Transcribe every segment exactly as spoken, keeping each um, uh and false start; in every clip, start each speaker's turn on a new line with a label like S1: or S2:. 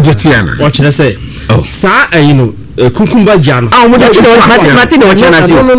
S1: reject yana
S2: watch na say sa you know kukumba jano
S3: ah mo de mati mati de watch na say oh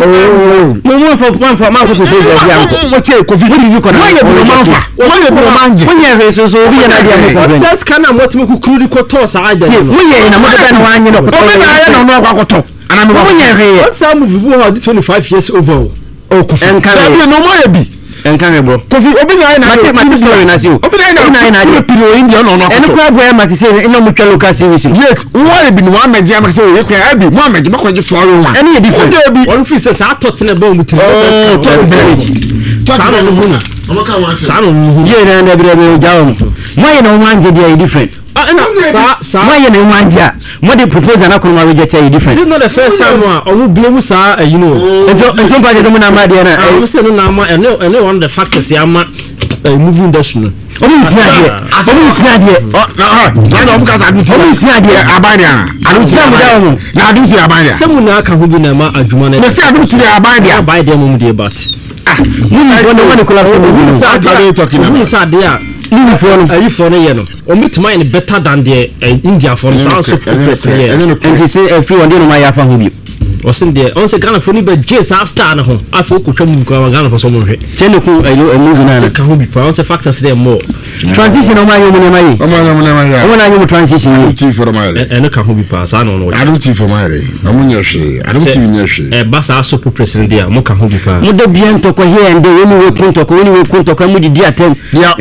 S3: mo mo for man for man for propose bi anko
S1: mo che Kofi
S3: we you kono
S1: why you be man fa why you be man je
S3: why you so so bi na dia mo
S2: ko sas kana mo timi kukuru ko to sa aja
S3: no we you na mo de na wanyi no ko
S1: o be na ya na no kwa koto ana me
S3: mo nya hwe
S2: what some movie who had twenty-five years over
S1: o Kofi
S3: enka
S1: no mo ya bi
S3: enka bro
S1: Kofi obi na na
S3: mati mati story na say
S1: obi na na na na pino India no no
S3: eno kwa boy mati say eno mu twelo ka series
S1: yes why be no ameje am say we kwa abi mo ameje bakwaje for one
S3: eno ye different
S2: one fi say sa totne ba mu tiri
S1: oh tot be
S2: sa no hu na
S1: amaka wan say
S2: sa no hu
S3: ye na na bre bre jawo mo mo ye no wanje dia different
S2: ah na sa sa
S3: mo ye no wanje mo the proposal na ko ma reject you different
S2: this not the first time one omu blame sa you know
S3: enjo enjo ba je mo na ma dia na
S2: I say no na ma eno eno one of the factors ya ma movie industry no
S3: omu fi adie omu fi adie
S1: na na na omu ka sa duti
S3: omu fi adie
S1: abania aduti abania na aduti abania
S2: se mu na aka hu bi na ma adwuma na
S1: na se aduti abania
S2: abania mo mu de but
S3: ah mu ni ko no one collapse mo
S2: sa
S1: are talking about
S2: mu sa de a
S3: mu for no
S2: ayi for no ye no o mitima in better than the India for so so progress ye
S3: and say every one dey no ma ya fa hu bi
S2: o sin de on se Ghana for ni be J star na ho afo ko twam ko Ghana for so mo hwe
S3: chene ku ayo movie na
S2: na ka hu bi pa on se factors there more
S3: transition o ma yo mo ne ma yi
S1: o ma mo ne ma ya
S3: o na yo transition yi
S1: ti for ma re
S2: e no ka hu bi pa sa no no
S1: I don't ti for ma re na mo nya hwe I don't ti nya hwe
S2: e ba sa so president there mo ka hu bi pa
S3: mo de bien to ko here and there we we kun to ko we we kun to ko mu di dia tem
S1: yeah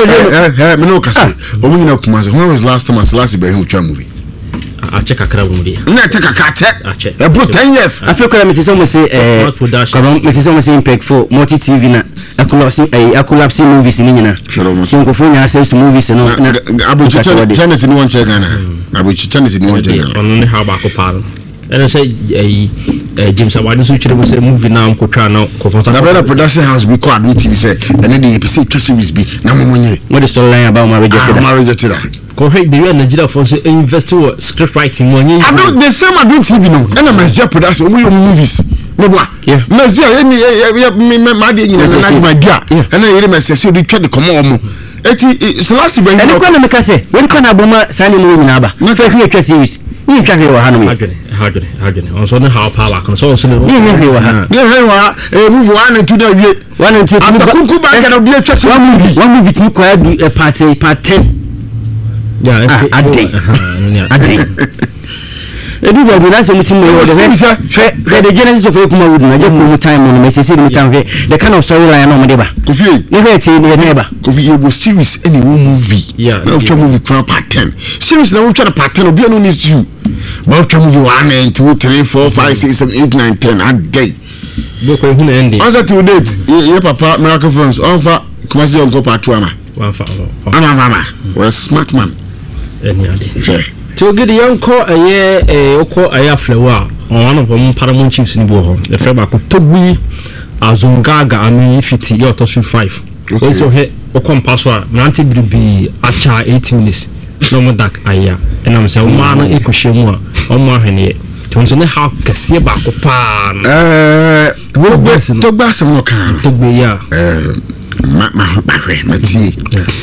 S1: eh eh me no ka say o mo nyina kuma say when was last time as last be hu twa movie
S2: a check akra bu dia
S1: na check akra check e bro ten years
S3: I feel ko me ti so mo say eh ko me ti so mo say impact for multi T V na akulapsi eh akulapsi movies ni nyina so ko fo nya access movies no na
S1: abuchi channels ni won check na abuchi channels ni won check na
S2: on ne ha ba ko pa and say eh James Awadi so chire mo say movie na ko twa na ko fo sa
S1: na better production house be called T V say and the episode two series be na mo monye
S3: what the storyline about my rejected
S1: my rejected
S2: ko hey the way Nigeria for say invest in script writing mo nyi
S1: I don't the same I don't T V no and my Nigeria production we movies no boy
S3: yeah
S1: Nigeria me me my dey nyina na my dia and then me say say be twa the come on eti last be
S3: and ko na me ka say when ko na boma sani mo nyina ba na fa fi twa series ni twa he wa hanu me
S2: hagene hagene hagene on so na how power kan so so
S3: ni ni he wa ha
S1: ni he wa eh move one and two na wie
S3: one and two
S1: kunku ba ka na bi twa series
S3: one movie one movie ti ko ya part part ten
S2: yeah
S3: a day a day edu ba bi na so mutim mo de hwe the genesis of Ekuma Wood na je ko mu time no me say say me time hwe the kind of storyline no mo de ba
S1: Kofi
S3: ne hwe ti ne ne ba
S1: Kofi e was series any movie
S2: yeah
S1: na twa movie twa part ten series na wo twa part ten obi no needs you ba twa movie one two three four five six seven eight nine ten a day
S2: bo ko hu na ending
S1: answer to date ye papa Miracle Films on fa Kumasi on ko part two ama
S2: one fa
S1: ana mama was smart man
S2: any ade
S1: sure
S2: to gidi yanko eye eh oko aya flower one of them paramount chiefs ni bo ho the friend ba ko togbi azungaga ami fifty yo to five okay so he oko mpaso a nanti bibi acha eight minutes no mo dak aya and am say o ma no ekohwemu a o mo ahwene to so ne ha kase ba ko pa
S1: eh togbi asem no kan
S2: togbi ya
S1: eh ma ma ba hwe mati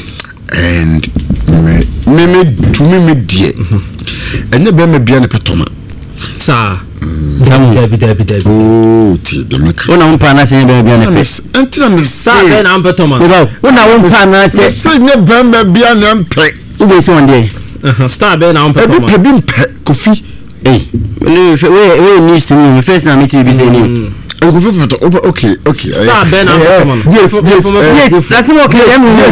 S1: and me me me to me me die enye be me bia ne petoma
S2: sa jam dabi dabi dabi
S1: oh ti de me ka
S3: ona umpa na se be bia ne pe
S1: entra me
S2: sa be na petoma
S3: ona umpa na se
S1: se ne be me bia ne mpe
S3: ube so onde
S2: star be na petoma
S1: e be bi mpe Kofi
S3: eh we we news to me first na meeting be say ni
S1: Kofi photo okay okay
S2: star be na petoma
S1: yes yes
S3: that's okay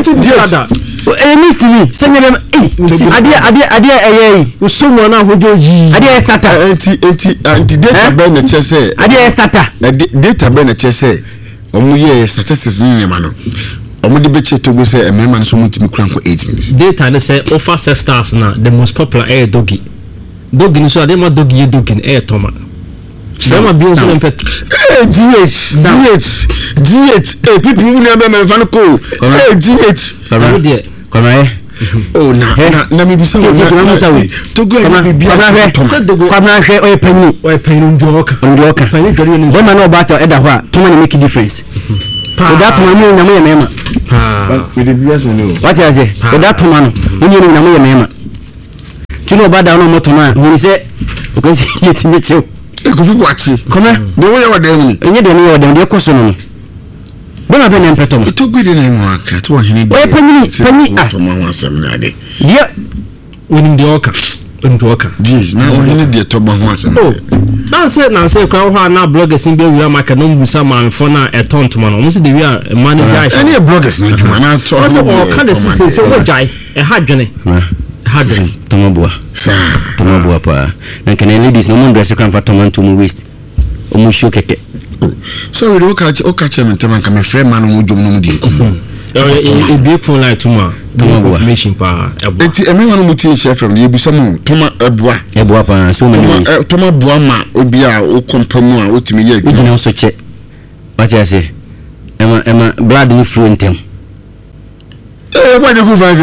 S3: em eh news to me say me eh ade ade ade eh usumo na hojoji ade starter
S1: anti anti anti data be na che say
S3: ade starter
S1: data be na che say omu ye statistics ni nyama no omu de be che to go say emema no so mutimi kura ko eight minutes
S2: data ne say offer stars na the most popular air doggy doggy ni so ade ma doggy ye doggy air toma sama bi so empet
S1: eh gh gh gh eh people who never me fan ko eh gh
S2: come there
S3: come here
S1: oh na na na me bisa
S3: na
S1: to go e bi
S3: bia
S2: so dogo
S3: kwa na hwe o pani
S2: o pani ndoka
S3: ndoka
S2: pani dori ni
S3: o ma no bata e da ho a to ma make difference o da to ma ni na mo ye mema
S2: pa
S1: we dey bias no
S3: what you say o da to ma no ni ni na mo ye mema tuno bada no moto ma hu se ko se yetimi chew
S1: e ko fu boachi
S3: koma
S1: de wo ya wada mu
S3: enye de ne wada de ko so no bona be na mpeto mo
S1: to gwede na mu aka to hini de
S3: o panyi panyi ah
S1: to ma ho asem na de
S2: dia woni de oka woni de oka
S1: dis na wo hini de to ba ho asem
S2: oh na say na say kwa ho na bloggers in be wi amaka no musa man fo na e ton to no mo se de wi a manager
S1: any bloggers na juma na to
S2: o se o ka de se se o jai e ha dwene ha dwene
S3: tomo boa
S1: sa
S3: tomo boa pa na kana ladies no mo dress kan fa tomo to mo waist o mo show keke
S1: so we do catch o catch me tema ka me friend man mo jom no mo di ko
S2: e be phone line tuma tuma information pa ebo
S1: enti e me wan mo tin chef from ye bisa mo tuma eboa
S3: eboa pa so many ways
S1: tuma boa ma obi a o kompamu a o timi ye
S3: gu no so che what you say ema ema blood ni flow intem
S1: eh what you fancy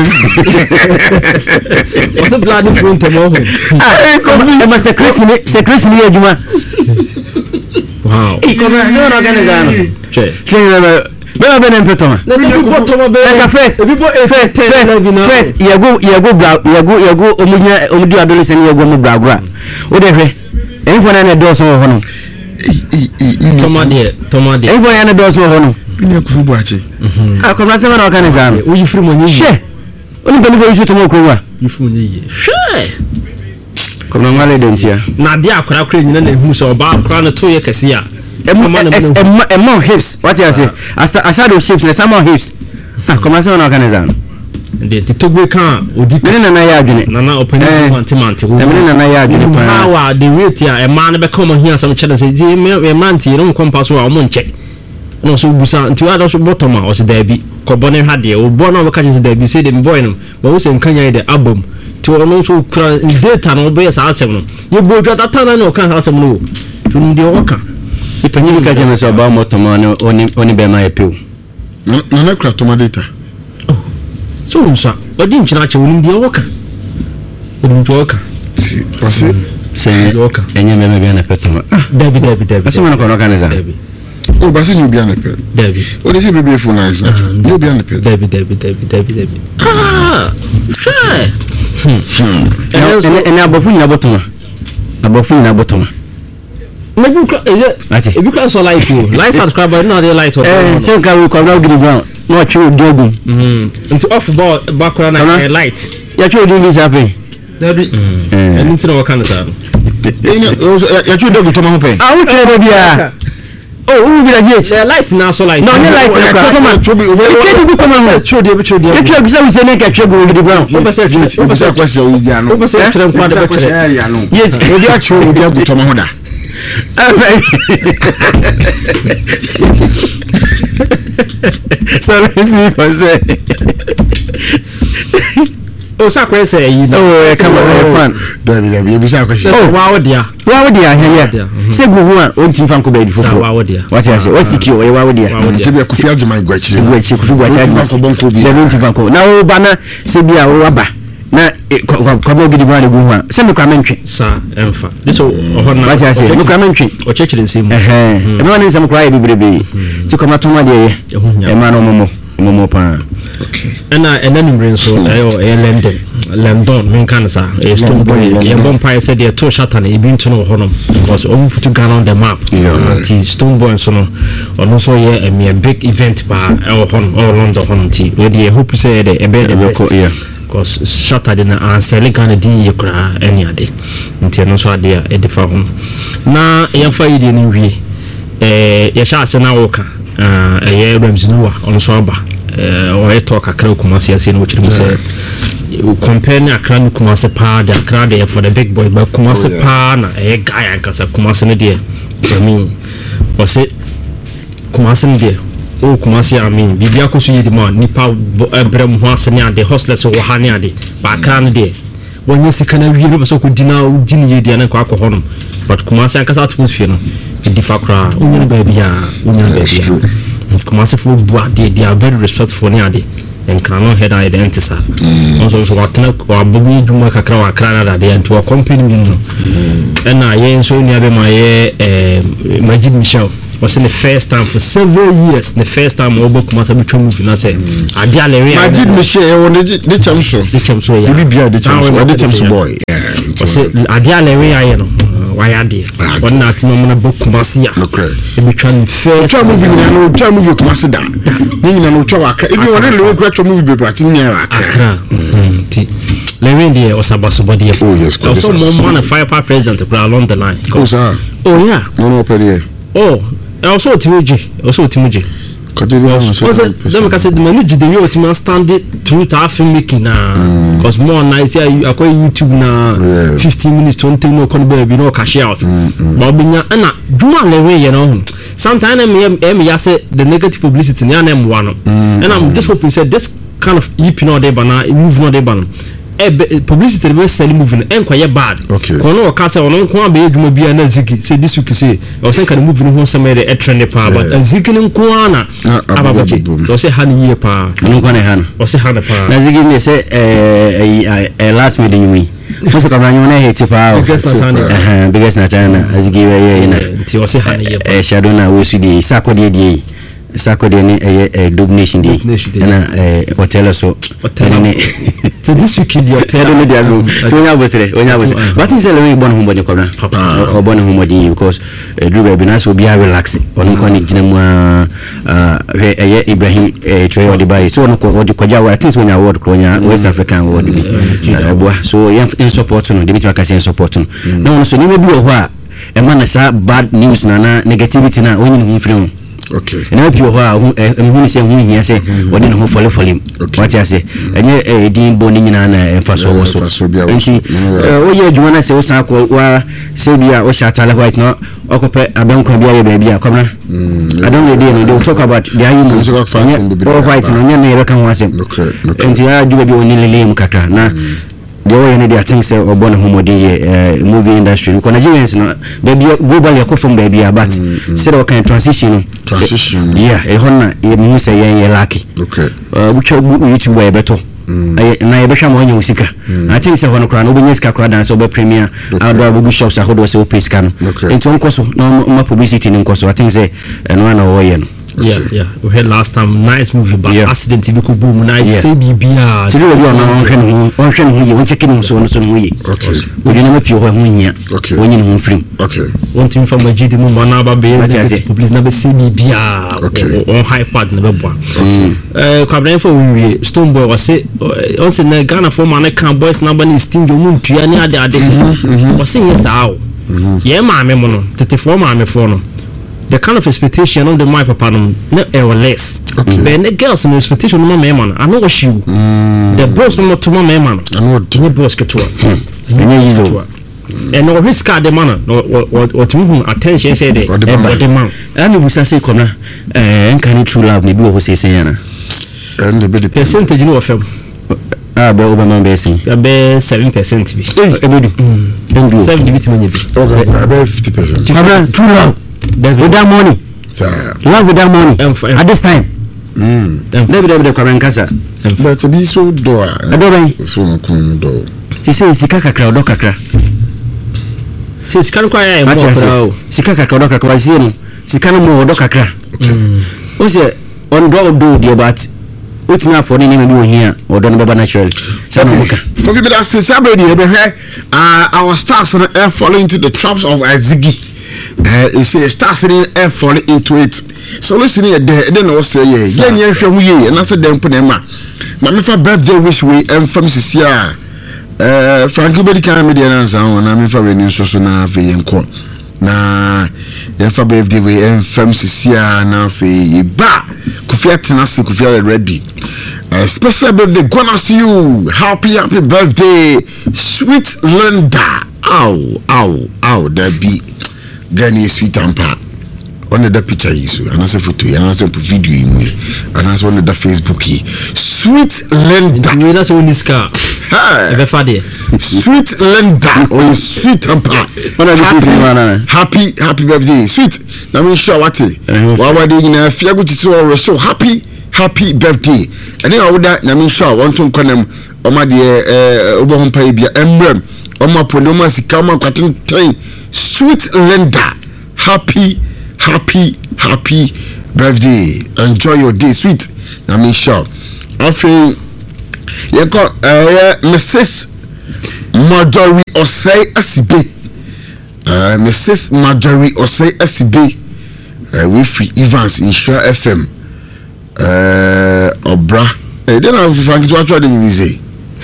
S2: what's the blood ni flow intem oh
S3: ah ema secret ni secret ni aduma
S2: wow
S3: e como no organizano
S2: che
S3: che bela bena mpetoma
S2: na ni bottom be
S3: like first people first first yago yago bra yago yago omunya omudi adolescent yago mu bra bra o de hwe enfo na na do so ho no
S2: toma de toma de
S3: enfo na na do so ho no
S1: ni ku fu boachi
S3: ah ko na se na organizano
S2: o yi firi mo nyi
S3: she oni beni ko yusu to mo ko wa
S2: yi firi mo nyi she
S3: ko na ngale de ntia
S2: na de akora akora nyina na hu so ba akora na to ye kase ya
S3: emo hips what you say asa asa do hips na some hips ah comment ça on organise
S2: de titogbe kan odi
S3: kan na na ya adwene
S2: na na opani mante mante wo
S3: na na ya adwene
S2: pa wa the rate ya e man be come here some chede say je me mante no compass wa mo nche no so busa nti wa do so bottom o se da bi ko bone hade o bo no be ka je da bi say dem boy no wo se nkanya de album ti wo no so kura data no be sa asem no ye bo dwa tata na no kan asem no to ndi o ka
S3: ipanyi ka je no so ba moto ma no oni oni be ma epew
S1: na na kura to ma data
S2: oh so unsa odi nchina che woni ndi o ka woni ndi o ka
S1: si pase
S3: se enye me me be na petoma
S2: ah dabi dabi dabi
S3: ase man ko organize
S2: dabi
S1: o ba se ni obi an pe
S2: dabi
S1: o de se bebe phone nice na ni obi an pe
S2: dabi dabi dabi dabi dabi ah sure
S3: hmm ene abofu ni abotoma abofu ni abotoma
S2: maybe is it if you can so like you like subscriber no dey like
S3: eh say ka we ko na gidi ground no twi odogun
S2: mhm into off ball background na light
S3: ya twi odogun is happen
S1: dabi
S2: eh anything o kan sa
S1: ya twi odogun to ma ho pe
S3: ah we try bia oh we be like
S2: the light na so like
S3: no no light na ko ma
S1: chobi o
S3: be bi ko ma ho
S2: twi odi bi twi odi
S3: e twi bisa we say na ka twi odogun gidi ground
S2: o be say
S1: o be say kwase o bia no
S2: o be say try nkwa de be try
S1: ya no
S3: ye
S1: odi a twi odi agu to ma ho da
S3: so let's me for say
S2: oh sa kwese say you know
S3: oh come on fun
S1: dabi dabi e bi sa kwase
S2: oh wa wodia
S3: wa wodia here say go hu an on tim fan ko be di fofo
S2: wa wodia
S3: what you say what secure wa wodia
S1: ti be ku fi ajuma igwachi
S3: igwachi ku fi gwachi ajuma
S1: ko bon ko bi
S3: le tim fan ko na o ba na se bia o aba na ko bo gidi ba de go hu an se me kwa mentwe
S2: sa emfa this o hona
S3: what you say me kwa mentwe
S2: o chechire nsem
S3: eh eh e me wan nsem kwa ya bibrebe ti ko matoma de ye e ma no momo momo pa
S1: okay
S2: ena ena nimre so ayo e London London men kan sa e stone boy e bon pa said e to shatan e bin to no honom because o put Ghana on the map ti stone boy so no ono so ye a big event ba e hon o London hon ti we dey hope say e be the best because shata de na ansele Ghana di ye kra eni ade nti no so ade e de fa hon na ye fa yi de ni wie eh ye sha ase na wo ka eh ye Rams Noah ono so aba eh o e to kakra Kumasi ase no chiri say compare na Accra no Kumasi pa de Accra de for the big boy but Kumasi pa na e guy an kasa Kumasi ne de I mean o se Kumasi ne de o Kumasi I mean bibia ko so yedi ma nipa ebrem ho ase ne ade hostless wo ha ne ade ba Accra ne de wonye sika na wie no so ko dina dini yedi na ko akọ honom but Kumasi an kasa atmosphere no e difa kra onye ba bia onye ba bia Kumasi for boa they they are very respectful ne ade en krano head eye the entisa also so watna ko abubu duma kakra wa krana da de nto company mi no en na ye so ni abe ma ye eh Majid Michel was in the first time for several years the first time obo kuma sa betwa movie na say ade alere
S1: Majid Michelle won the chamso
S2: the chamso ya
S1: bibi bia the chamso the chamso boy
S2: was ade alere ya no why ade on na atimo na bokuma sia e betwa ni first
S1: movie na no twa movie kuma se da ni na no twa waka e bi won le kwa twa movie be party ni
S2: akra ti lewe ndi osabaso body
S1: oh yes
S2: also more fire power president along the line
S1: oh sir
S2: oh yeah
S1: no no pere
S2: oh also Timuji also Timuji
S1: kadiri
S2: also them ka say the man the way Timuji stand through to filmmaking na because more nice ya akwa YouTube na fifteen minutes twenty no kon be no cash out but binya na duma lewe you know sometimes em ya say the negative publicity na em one and I'm just hoping say this kind of E P no dey bana move no dey bana e publicity be sell movie no enkoye bad kono o ka say ono nko abe edwuma bia na ziki say this week say o say kan movie no ho some dey e trend pa but ziki nko ana ababaje o say han year pa
S3: nko na han
S2: o say han pa
S3: na ziki me say eh last meeting you Musa kama nyona heti pa eh biggest na tana ziki we na
S2: ti o say han year pa
S3: eh shadow na we su di sako de de sako de ni eh domination day na eh hotel so
S2: ni so this week the hotel
S3: no dia go so nya bosere onya bosere but in say we bon humbo nyako na o bon humbo di because do be na so bia relax on ko ni gina mu ah eh Ibrahim eh Troy Odibai so no ko koja wa things onya award ko nya West African award bi boa so in support no de bi ka say support no no so ni me bi o ho a e ma na sa bad news na na negativity na onyi ni hu free
S1: okay
S3: na pio ho a hu ni se hu hia se wodi no ho fole fole what you say enye edin bo ni nyina na emfa so wo so enti o ye adwuma na se o san ko wa se bia o sha tale white no okope abankwa bia ye ba bia komna I don't know they they talk about the ayi o white no nya na ye ka ho asem enti a dwuma bi oni lele mu kakra na the way any I think say obon homodi movie industry because Nigerians no baby global you from baby but say the kind transition
S1: transition
S3: yeah e honna e mu say yen lucky
S1: okay
S3: uh which YouTube e beto na e behwa mo nya usika I think say hono kra no obenye sika kra dan say obe premier outdoor bugu shops ahodo say o pay sika no enti on koso no ma publicity ni koso I think say no na wo ye no
S2: yeah yeah we had last time nice movie but yeah. accident bi ko boom na say bibia
S3: so we no on hwe no on hwe no ye on check no so no so no ye
S1: okay
S3: we no pio ho ho hia
S1: okay
S3: wonyi no film
S1: okay
S2: one thing from Majid mu mana ba be public na be say bibia on high pad na be boa eh kwabran for we Stone Boy was say on say na Ghana for man kan boys na ba ni sting yo mu ntua ni ade ade was say yes awo ye ma me mo no tete for ma me for no the kind of expectation on the my papa no or less okay but the girls in expectation no my man I know what you the boss no to my man
S1: I know
S2: the boss ke to any easy and no risk the man what to attention say the the man
S3: and we say come na eh can true love ne bi wo say say na
S1: and the
S2: percentage no of
S3: ah be Obama be say
S2: be seven percent bi
S3: ebedu
S2: endu seven bit many bi
S1: about fifty percent
S3: true love without money love without money at this time mm David David Kwaran Kasa
S1: but to be so do
S3: adoban
S1: so kun do
S3: he say sika kakra do kakra
S2: say sika kwa ya mo kra
S3: sika kakra do kakra say no sika no mo do kakra o say on do do the but what's not for any maybe here or don't be natural so no ka
S1: because if that say somebody be here our stars are falling into the traps of Azigi. Uh, it's a start sitting and falling into it. So listen here, then I say, yeah, yeah, yeah, yeah, and I said, then put them up. My birthday wish we and from Sisia. Uh, Frankie Betty can't be the answer, and I'm for any social now for you. Na, yeah, for birthday we and from Sisia now for you. Ba, Kufia Tenasi, Kufia ready. A special birthday gonna see you. Happy, happy birthday, sweet Linda. Ow, ow, ow, that be. Gani sweet ampa one of the picture is and I say photo and I say video in me and I say one of the Facebook sweet Linda
S2: you that's one this car ever father
S1: sweet Linda or sweet ampa happy happy birthday sweet na me sure what wa wa dey na fia go titi o so happy happy birthday and then I would na me sure want to konem o ma de eh obo ho pa bia emrem o ma pono ma sika ma kwaten ten sweet Linda happy happy happy birthday. Enjoy your day, sweet. I mean, sure. I feel you got uh, Missus Marjorie Osei Asibe. Uh, Missus Marjorie Osei Asibe. Uh, we free Evans in Shra F M. Uh, Obra. Eh, then I Frank to try to say.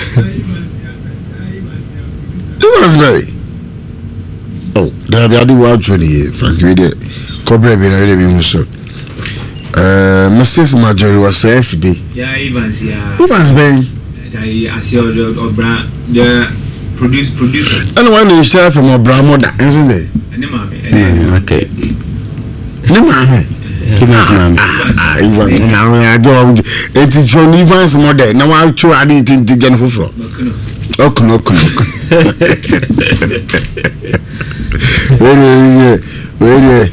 S1: Evans Berry. Oh, there be adi wa journey Frank we dey cobre be na dey be so. Uh, Missus Marjorie Osei Asibe.
S4: Yeah, Evans, yeah.
S1: Evans Berry.
S4: I see the Obra the produce producer.
S1: Anyone in Shra from Obra mother, isn't it?
S3: Okay.
S1: Nema
S3: Evans mama.
S1: Ah, Evans na we ajo enti John Evans mother na wa cho ade tinti gen foforo. Okuno okuno. Were were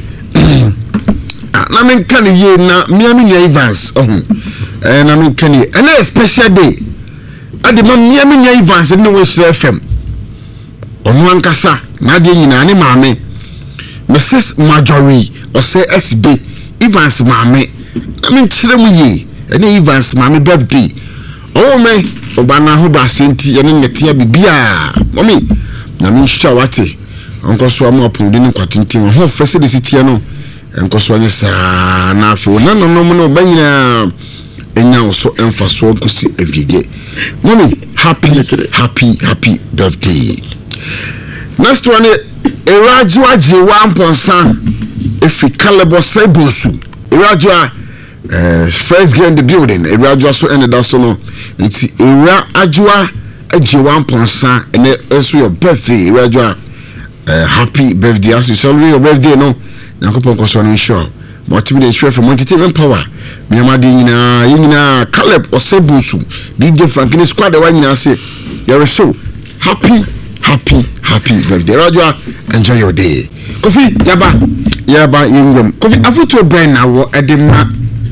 S1: na men kan ye na miami Evans ohun. Eh na men kan ye na special day. Ade ma miami Evans no we Shra F M. Onu ankasa na de nyina ne maame. Missus Marjorie Osei Asibe Evans maame. I mean chire mu ye. Ene Evans maame birthday. Oh me oba na ho ba senti ene netia bibia. Mommy na me sha wate. Onko so am apun de kwatintin ho fese de sitia no. Enko so anye sa na afi na no no no ba nyina enya so emfaso kusi ebiege. Mommy happy happy happy birthday. Next one Erajua J one ponsa if we caliber Sebusu. Erajua uh, first game in the building. Erajua so ended up so no. It's Erajua J one ponsa and it's your birthday. Erajua uh, happy birthday. As you celebrate your birthday, no. Nankopon konso sure. Multimedia sure from entertainment power. Me amadi nyina nyina Caleb or Sebusu. D J Franklin squad the one nyina say. You are so happy. Happy, happy birthday, Roger. Enjoy your day. Kofi, yaba, yaba, yingum. Kofi, afuto brain now, Edema.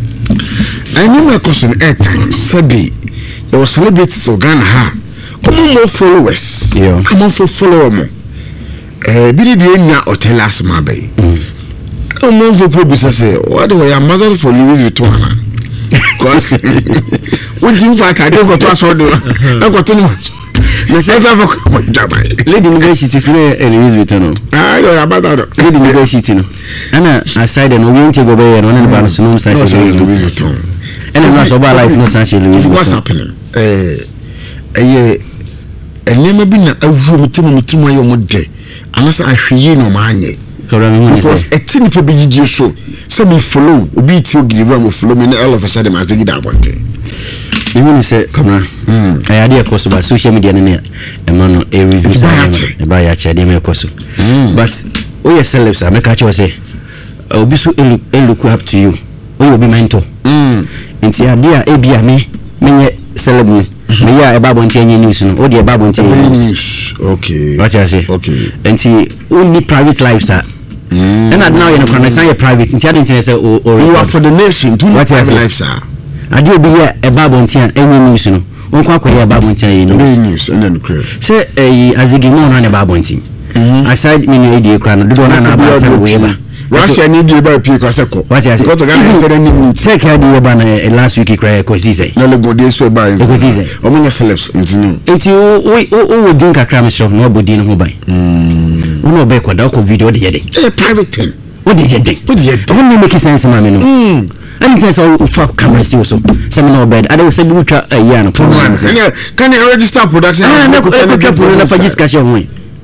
S1: I know my cousin airtime, Sabi. There was celebrities of Ghana. Ha. Come more followers.
S3: Yeah.
S1: Come on for follower more. Eh, Billy Bienya or tell us, my bay. Come on for business. What do I am mother for Louis Vuitton? Because, what in fact, I don't go to us all. I got too much. The center for
S3: Lady Negotiate to Louis Vuitton.
S1: I don't know about that.
S3: Lady Negotiate. And aside, and we won't take away and one of the no such Louis Vuitton. And I'm not about like no such Louis Vuitton. What's
S1: happening? Eh, eh, and never been a room to me to my own day. Unless I hear no money. Because a tin to be you so. Some follow, be to give one follow me all of a sudden as they get one thing.
S3: You want to say, come on, I had a course about social media and a man a review by a chademy course. But all your celebs, I make a say, I'll be so ill look up to you. We will be mentor. And see, dear A B M, many celeb. Me ya eba bonti enye news no o de eba bonti
S1: news. Okay,
S3: what you say?
S1: Okay,
S3: and see only private lives are and now you know can say private nti ade nti say o
S1: you are for the nation to
S3: what
S1: private lives are
S3: ade obi ya eba bonti enye news no on kwa kwa eba bonti enye
S1: news and then clear
S3: say eh azigi mo na eba bonti aside me no e dey kra no do na na ba say we eba
S1: Russia need you by people seko.
S3: What you say?
S1: Go to Ghana said any meet.
S3: Take care the eba na last week cry ko zize.
S1: No le go dey so by.
S3: Ko zize.
S1: O mo celebs intinu.
S3: Enti o o o drink akra me shop no body no ho ban. Mm. Wo no be ko da ko video de yede.
S1: Eh private thing.
S3: What de yede?
S1: What de yede?
S3: Don't make sense ma me no. Mm. Anything so for camera still so. Seminar bed. I don't say we try a year no.
S1: Can you register production?
S3: Ah, no ko try for na pagis cash ho.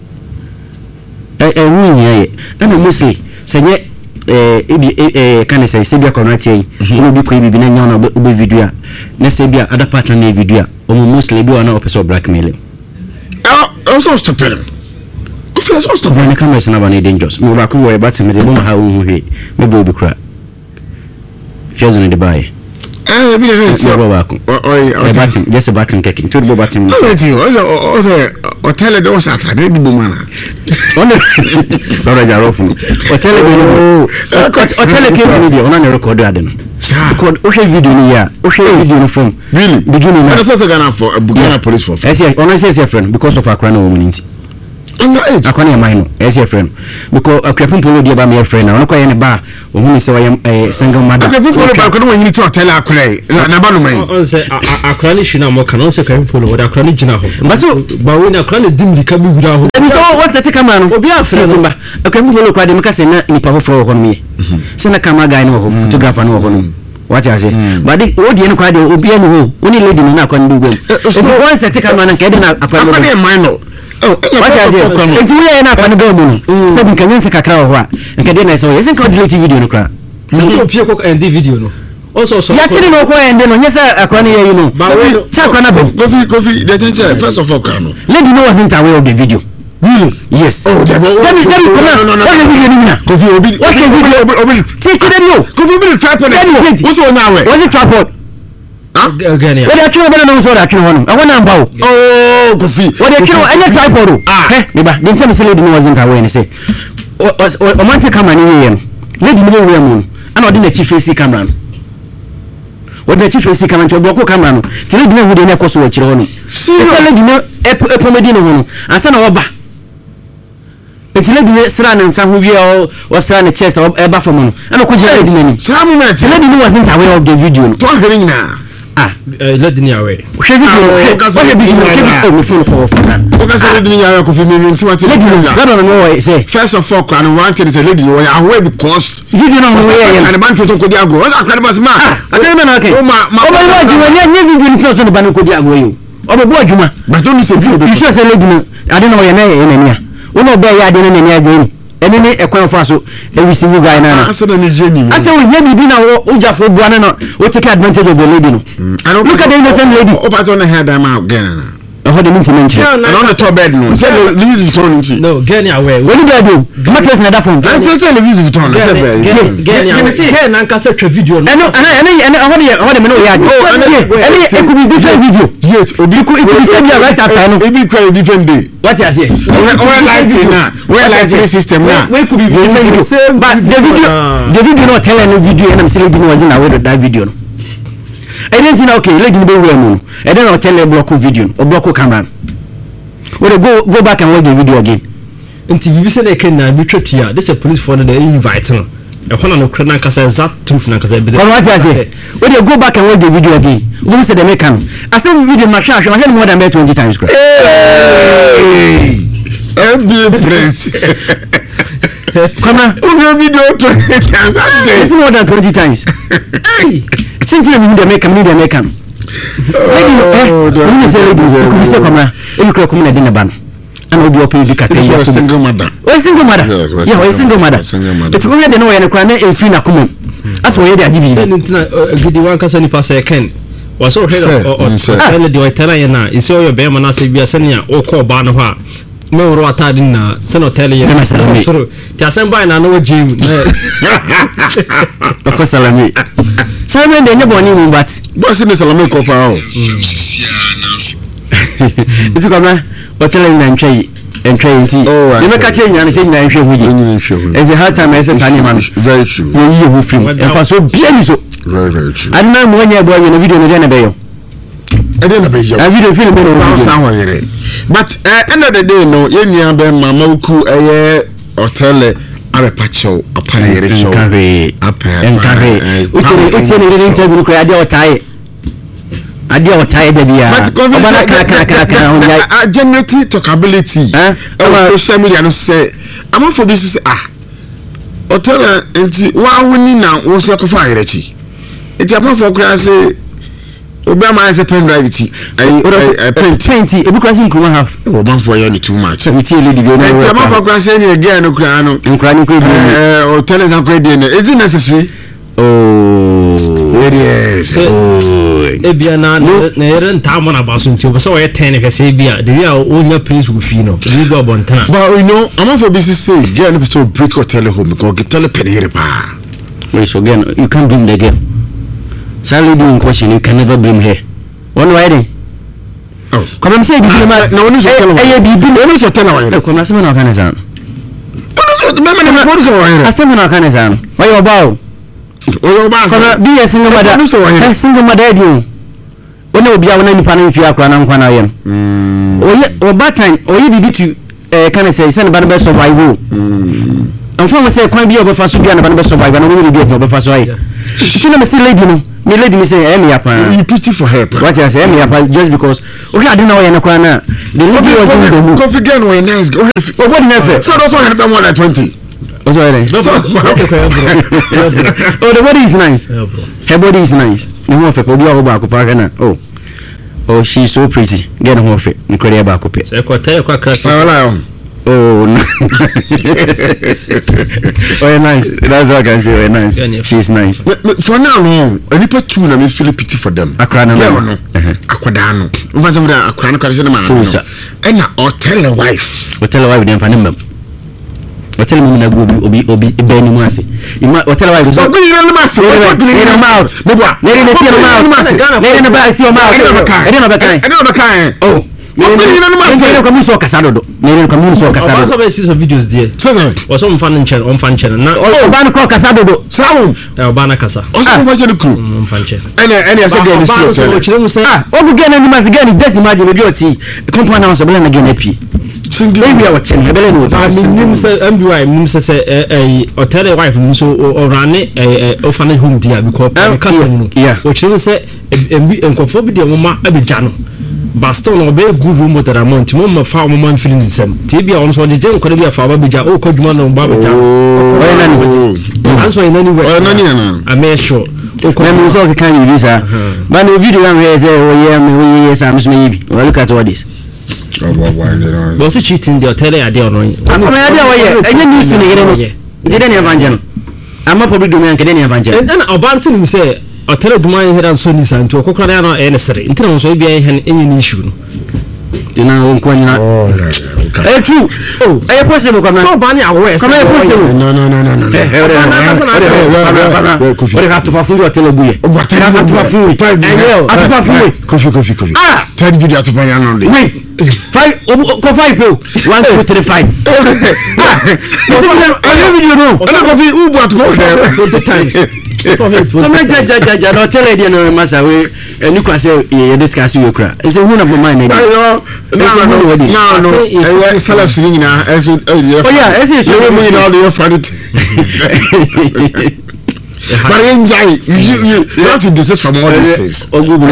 S3: Eh eh we here. Na mostly senye eh eh kan say se bia kono atie yi no bi ko bi na nya na obe video a na se bia other partner na video a o mostly bi na opeso blackmail
S1: ah also stupid ko fi also stupid
S3: na camera na ba na dangerous mo ba ko wo e ba te me de mo ha wo hu he me be obi kra fiazo ne de bae
S1: eh bi de rest
S3: ya ba ko
S1: oi
S3: oi batin just a batin kicking to the batin
S1: o ti o o hotel de o sata de bi mana
S3: ona lora jarofu hotel de no hotel ke video ona ne record ade no record o she video ni ya o she video no from
S1: really
S3: beginning
S1: na so so Ghana for Ghana police for
S3: yes yes ona say say friend because of akra na woman nti
S1: underage
S3: akwa na mine no yes your friend because akrapin polo dia ba my friend na onko ye ne ba ohun se wa single mother
S1: akrapin polo ba ko no wanyini to hotel akra na ba no mai
S2: on se akra ni shina mo kana on se akrapin polo wa akra ni gina ho
S3: ba so
S2: ba woni akra ni dimri ka bi gura ho
S3: e so what the camera no
S2: obi afre
S3: ba akrapin polo kwa de meka se na ni pa foforo ho no me se na camera guy no ho photographer no ho no what you say but the odi en kwa de obi en ho oni lady no na kwa ndu gwem so one set camera na kede na akwa
S1: akwa de mine no
S3: oh what you say enti we na kwa ndu gwem no se bi kanyen se kakra ho a nkede na so yesen ka delete video no kwa
S2: so to pie ko end video no also so
S3: ya tiri no ko end no nyesa akwa ne yi no sa akwa na bo
S1: coffee coffee the change first of all kwa no
S3: lady no wasn't aware of the video. Really? Yes.
S1: Oh, that
S3: me tell you, no, no, no. What video ni na?
S1: Coffee obi.
S3: What video?
S1: Obi.
S3: See, see them you.
S1: Coffee obi tripod. What's on now?
S3: What's the tripod?
S2: Huh? Again, yeah.
S3: What are you doing? No, so that you want. I want to bow.
S1: Oh, coffee.
S3: What are you? Any tripod? Ah. Eh, neighbor. Then some say lady no wasn't aware. Ni say. O o man take camera ni we yam. Lady no we yam. Ana odi na chief face camera. What the chief face camera to block camera no. Ti lady no we dey na koso wa chire ho no. See, lady no e pomedi no ho no. Ansa na oba. Etile bi sra ne nsa ho bi o sra ne chest e ba fam no ana ko jira lady nani
S1: sa moment
S3: lady no wasn't aware of the video no
S1: to ahwe nyina
S2: ah lady ni aware
S3: hwe video o ka video o mi phone call for na
S1: o ka say lady ni aware ko fi mi nti wati
S3: lady no no no no say
S1: first of all kan wanted say lady o ya aware because
S3: video no no we
S1: and man to ko di agro o akra ba ma
S3: akra me na okay o ma o ba wa juma nya video ni so so ba no ko di agro yo o ba bo adwuma
S1: but don't say video
S3: you sure say lady no ade no ye na ye na nia uno be ya de na nia je eni ni ekwan fa so e receive guy na na
S1: asa na ni je ni
S3: asa we nya bibi na o jafo bua na no o take advantage of the lady no look at the innocent lady
S1: o pa to na head am out again na
S3: I heard him in mention
S1: and on the top bed no say Louis Vuitton nti
S2: no get away
S3: when do I do mattress na that phone
S1: I say say Louis Vuitton na bed
S2: get away get na nka say video no
S3: no ana ana I heard I heard me no ya
S1: oh ana
S3: it could be different video
S1: yes obi
S3: could it could send you right after no
S1: every quite different day
S3: what you say
S1: we like na we like the system na
S3: we could be different video but the video the video not tell any video and I'm saying it wasn't aware of that video no I didn't know okay lady be we no I don't tell a block video or block camera we go go back and watch the video again
S2: nti bibi se na ken na bi twatua this a police for no dey invite no e hona no kra na kasa that truth na kasa be
S3: there what you say we dey go back and watch the video again we say the make am I say video ma sha sha more than twenty times
S1: hey M B Prince
S3: come on
S1: we video twenty times
S3: it's more than twenty times hey since you need to make am need to make am lady eh you say lady you say come on you come come na dinner ban and obi open bi kata
S1: you single mother
S3: oh single mother yeah oh single mother it's only the no we na kwa na e free na come as we dey ajibi
S2: say ntina gidi wan kasa ni pass e ken was so head of tell the hotel ya na isi oyo be ma na se bia sene a o ko ba no ho a me woro atade na se no hotel ya na so ti asen bai na no jim
S3: na ko salami salami de nyebo ni mu bat
S1: boss ni salami ko fa o
S3: it's come hotel na ntwai ntwai nti you make a change and say na nhwe huji it's a hard time I say sani man
S1: very true
S3: you you who film e fa so bia ni so
S1: very very true
S3: and na mo nya boy no video no dey na be yo
S1: e dey na be yo
S3: a video film no
S1: sound wire but uh, end of the day no ye nua be mama uku eye hotel arepacho apana yere show
S3: apa encourage uti uti ni interview ko ya dey otai adia otai da bia obana ka ka ka ka
S1: a generate talkability eh social media no say am for this say ah hotel enti wa woni na wo so ko fa yerechi enti am for kra say obi am say pen drive ti ai paint
S3: paint e bi kra sin kuma half
S1: o ban for you ni too much
S3: we ti lady bi o na
S1: enti am for kra say ni again no kra no
S3: kra ni ko bi
S1: eh hotel is an ko dey na is it necessary
S3: oh
S1: it is
S2: e bia na na yere nta mo na baso nti obo so we ten ke say bia de bia o nya place go fi no we go abontana
S1: but we know am for business say get no so break hotel home because get tell pen here pa
S3: we so again you can't blame the girl Sally doing question you can never blame her one why dey oh come am say bi ma
S1: na woni so tell
S3: eh bi bi woni so tell why come na say na kan san
S1: woni so me me na woni so why
S3: asem na kan san why you about
S1: oyo ba
S3: sa bi a single mother eh single mother di o na obi a wona nipa na mfi akra na nkwa na yem mm oye o batan oye bibi tu eh can I say send ba be survival am fa say kwan bi obefa so bia na ba be survival na we bi bi obefa so ai she na me say lady no me lady me say em ya pa
S1: you pity for her
S3: what you say em ya pa just because okay I don't know why na kwa na the lady was in the mood
S1: coffee girl was nice oh
S3: what do you
S1: so those one had more than twenty.
S3: What's all right? Oh, the body is nice. Her body is nice. No more for Podia Obaco Parana. Oh, oh, she's so pretty. Get a more fit. Incredible Baco Pit. Oh, no. Oh, nice. That's what I can say. Nice. She's nice.
S1: For now, no. I need to tune and feel pity for them.
S3: A crown.
S1: Aquadano. A crown. And I'll tell a wife.
S3: I'll tell a wife. Then hotel mu na go obi obi be ni mu ase hotel wa go so go yin na mouth yin na mouth ne bua ne ne see na mouth ne ne ba see o mouth ne no kan ne no ba kan ne no ba kan oh ne ne na mouth ne ko mu so kasa dodo ne ne ko mu so kasa dodo
S2: so be see some videos there
S1: so so
S2: o so mfa nchen on fan chen na
S3: o ba na ko kasa dodo
S1: sawo
S2: e o ba na kasa
S1: o so mfa chen ku
S2: on fan chen
S1: ene ene say dey see
S2: so o chire mu say
S3: ah o go get na mouth get just imagine be oti compound house be na get na pi maybe our ten hebele no
S2: I mean say M B Y nim say say eh hotel wife nim so o rane eh orphanage home dia because custom no o chire say enkofo bi de mama abija no baston no be good room with the amount mo ma fa mo man feeling nsem ti bia on so de gen kwade bia fa abija o kwadwuma no ba abija o na ni anso ina ni we
S1: o na ni na
S2: I make sure
S3: o ko na so kan yi bisa ba no video am here say o ye me o ye sam so me bi look at all this.
S1: Oh, wow, wow, wow.
S2: Was it cheating the hotel idea or no?
S3: I'm a idea why I didn't use to get didn't evangel. I'm a public domain can evangel. And
S2: about him say hotel domain head and so this and to a crocodile and necessary. In terms of being any issue.
S3: You know, oh, eh, true. Oh, I possible come so bunny away. Come here, possible.
S1: No, no, no, no, no.
S3: What have to perform your telebuye?
S1: What have to perform? Coffee, coffee, coffee. Ah, third video to buy on the
S3: wait. Five, go five, one, two, three, five. Ah, I video no.
S1: Coffee, Uber to go
S2: twenty times.
S3: Come on, Jaja, Jaja, no tell you no master we and you can say you discuss you cry. It's a one of my mind.
S1: No, no, no, no. I self singing now. Oh
S3: yeah, I say
S1: you mean all your friends. But enjoy you you have to desist from all these things.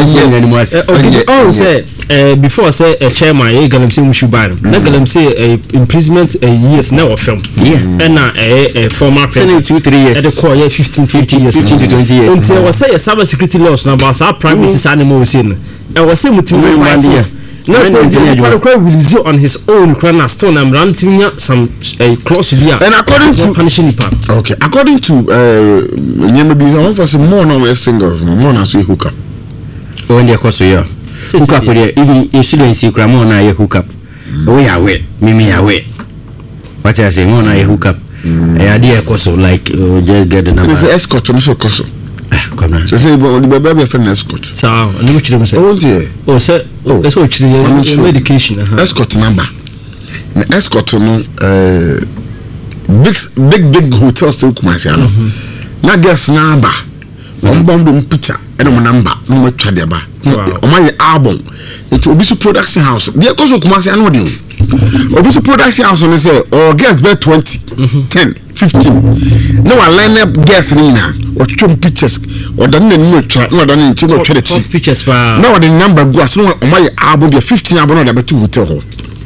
S2: Oh say uh, before say a chairman e galam say mushu ban na galam say a imprisonment a years now of film
S3: yeah
S2: and na a former
S3: president two three years
S2: at the core fifteen twenty years
S3: fifteen to twenty years
S2: until was say a cyber security laws na ba sa prime minister animal we say no e was say mutim no say the quite release on his own crana stone and ranting some a clause here
S1: and according to
S2: punishing pan
S1: okay according to uh nyema bi one for some more no single more na so hook up
S3: oh dey cause here hook up there even insurance you cramo na ye hook up we are we mimi ya we what I say more na ye hook up eh dey cause like just get the number
S1: it's escort no so cause
S3: come on.
S1: So say the baby be friend escort.
S2: So, and which them say?
S1: Oh dear.
S2: Oh say, oh so which medication
S1: escort number. Na escort no eh big big big hotels to Kumasi ano. Na guest number. On bomb them picture and on number no mo twa de ba. O ma ye album. It obi so production house. Dey cause Kumasi ano dey. Obi so production house no say or guest be twenty, ten, fifteen. No one line up guest ni na. Or two pictures or done the new try no done in chimo try the
S2: pictures pa
S1: now the number go as no o my album the fifteen album na betu hotel ho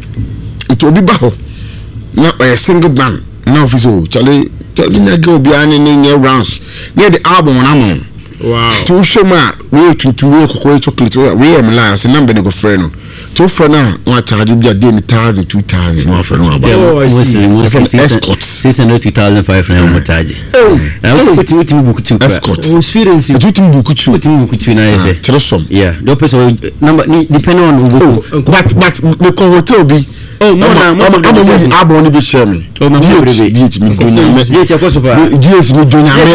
S1: it obi ba ho na a single band na office o chale chale na go bi an ni new rounds near the album na mo
S2: wow
S1: to show ma we tuntu we kokko chocolate we am la say number go friend no to for na wa charge bi a day one thousand two thousand no for no about
S3: escort six hundred two thousand five hundred mo charge oh na we put we book two
S1: escort
S2: experience
S1: you team book two
S3: we team book two na say
S1: tell some
S3: yeah the person number depend on who
S1: but but the hotel bi
S3: oh no na mo
S1: mo abo ni bi share me
S3: oh mo mo be
S1: D H me do na
S3: D H ko so pa
S1: D H me do na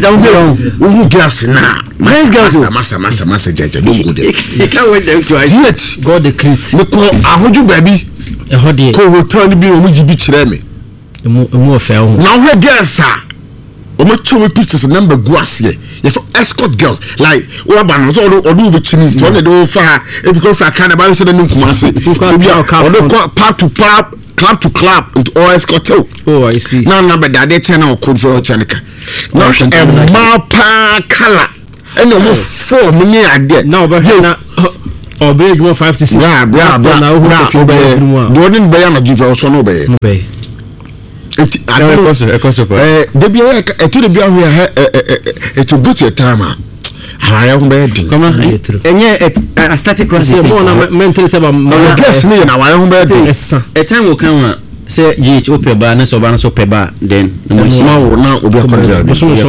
S1: me who gas na masa masa masa masa jaja don't go there
S3: you can't wait them to
S1: D H
S2: god the create
S1: me ko ahoju baby
S2: e ho de
S1: ko hotel ni bi o mu jibi kire me
S2: emu emu ofe ho
S1: na ho gas a o mo chow pieces number go ase ye for escort girls like o ba no so o do be chini to na do fa e bi ko fa kana ba so na nkum ase to bi o do part to part club to club into O S Cotel.
S2: Oh, I see.
S1: Now, number that they channel code for Chanica. Now, a mapa color. And almost four million idea.
S2: Now, but now, or big one five to six.
S1: Yeah, blah, blah, blah, blah. Jordan Bayana, you also know by. I don't know. They be a to the beer here to go to a timer. I am betting. Come on, and yet a static crisis. Mentally, about guess me and I am betting. A time will come. Say G H O Peba, so Banas or Peba, then no now will be a contract.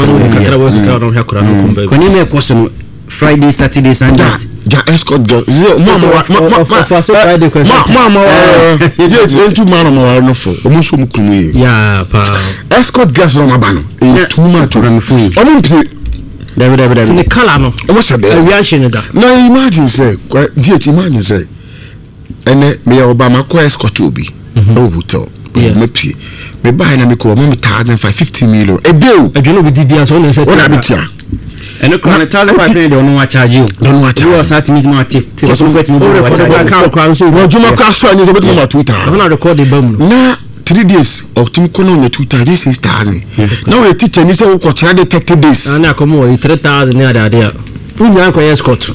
S1: Can you make a question Friday, Saturday, Sunday? Ja escort girl. Mama, mama, yes, two man or no for almost mukumi. Yeah, pa. Escort gas on my ban. Too much on the free. I mean, in the color, no. What's a reaction? Now imagine, say, G H, imagine, say, and me Obama co escort to be. Oh, hotel. Me pay. Me buy na me ko mo thousand five fifty million. E bill. E no be D B S on say. What abitia. And the thousand five hundred don't want charge you. Don't want charge. You are meet my tip. So we get me what charge. So no Juma cash so so bet number two thousand. I record the bam. Na three days of tim kono na two thousand six thousand. Now we teacher ni say we ko try the thirty days. Na come o three thousand na there there. Unya ko escort.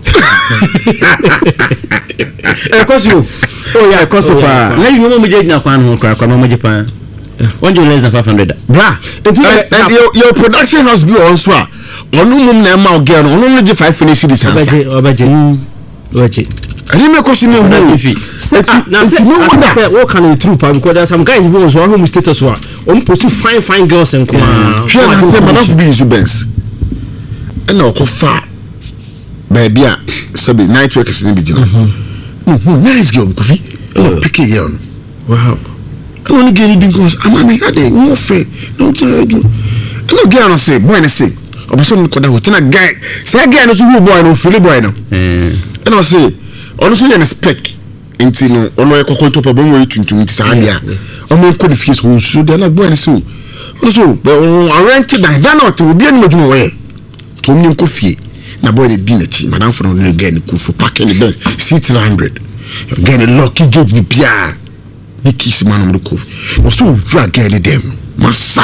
S1: Eh kosi o. Oh yeah, kosi pa. Na you no me na kwan ho kra kwa no me Japan. One you less than five hundred. Bra. And your your production has been on swa. Onu mum na ma ogel no onu je five finish this answer. Obaje. Obaje. I didn't make question no. Now say what can you true pa because there some guys be on so home status wa. On post fine fine girls and kwa. Sure na say man be Zubens. And na ko fa. Baby a sabi night workers ni be jina. Mhm. Nice girl Kofi. Oh picky girl. Wow. I only get it because I'm a man. I no fair. No charge. I no girl no say boy no say. Obaso no koda hotel na guy. Say guy no so who boy no feel boy no. Eh. And I say also you spec into no ono e kokon to problem we tuntum ti sa dia. Omo ko the face who so dey na boy no so. Also but I rent that that not we be any modum we. To me ko fie. Na boy dey din achi madam for no get ni ku for pack any best six hundred. Get a lucky gate be pia. The kiss man on the cove. Was so drag any them. Massa.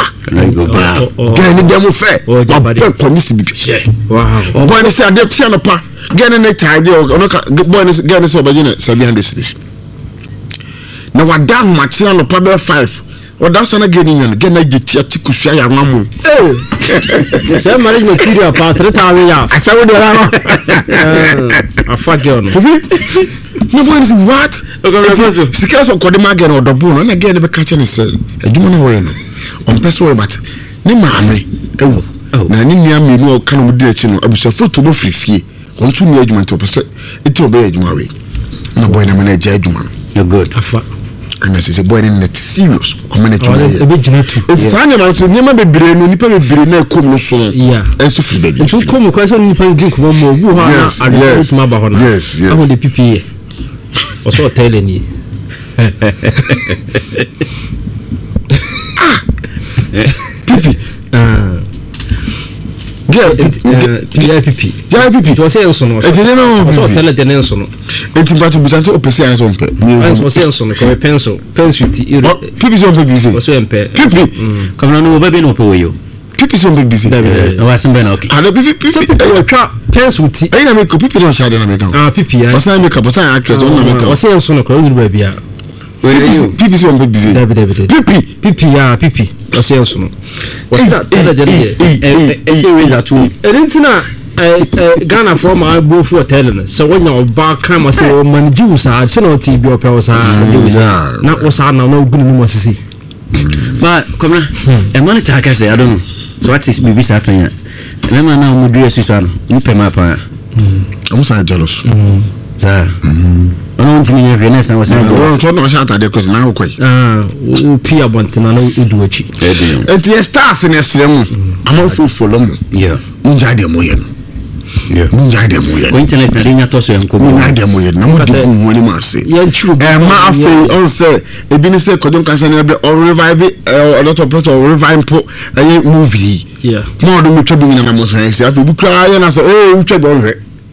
S1: Get any them fair. Oh, but condition be. Wow. Boy, say I did piano pa. Get any tie or no boy get us over seven hundred cities. Now what damn much on the pabel five. Or that's an again in again I get your tikusha ya mamu. Oh. Say marriage material pa three thousand ya. I saw the I fuck you. No boy is what? Sika so kodi ma again or double no again be catch ni say. Adwuma no we no. On person we but ni maame ewu. Na ni nia me no ka no mu di achi no abusa photo no frifie. On tu ni adwuma to person. Iti obe adwuma we. No boy na me na ja adwuma. You good. Afa. And I say boy in net serious. I'm in a it's time about to never be brain, nipa be brain na come no so. Yeah. And so free baby. So come question nipa drink one more. Yes, yes. Yes, yes. I want the P P E. Also telling you. Ah. P P. Ah. Girl, P P. Yeah, P P. To say so no. It no. Also tell the name so no. Enti ba to busanto opese an so mpe. An so say so no ko pencil, pencil ti. P P so mpe busy. So mpe. P P. Come no ba be no pe we yo. P P so mpe busy. No wa sembe na okay. Ah P P. P P. O twa pencil ti. Ai na me ko P P no shade na me kan. Ah P P ya. O say me ka, o say actress on na me kan. O say so no ko you ba bia. P P so mpe busy. P P. P P ya, P P. O say so no. What's that? Tell the eh eh eh raise at two. Erentina eh Ghana for my both for telling. So when you back come say o manage you sa, say no T B o pe o sa. Na o sa na no gunu mo sisi. But come na, e man ta ka say I don't know. So what is B B sa plan ya? Na man na mo do yesu so no. Mu pe ma pa. Mm. O sa jealous. Mm. Za. Mm. Ono ntimi nya hwe na was na go. So no sha atade kwesi na go ah, o pia bontina na udu achi. Enti stars na esrem. Amafo follow mu. Yeah. Munja de mo ye no. Yeah. Munja de mo ye. Ko internet na nya to so enko. Munja de mo ye na mo di mu woni ma se. Ye nchiru. Eh ma afi on say e bi ni say kodon kan say na be or revive a lot of people or revive po a movie. Yeah. Mo do mu twa bi na mo say say afi bu kra ye na say eh u twa do hwe.